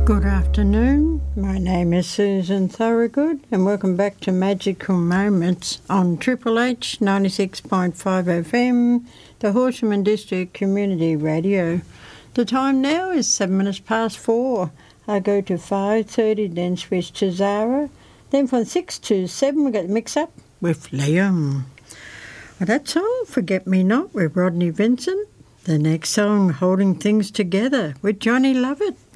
Good afternoon. My name is Susan Thorogood and welcome back to Magical Moments on Triple H 96.5 FM, the Horsham District Community Radio. The time now is 4:07. I go to 5:30, then switch to Zara. Then from 6 to 7 we get the mix-up with Liam. Well, that's all. Forget Me Not with Rodney Vincent. The next song, Holding Things Together with Johnny Lovett.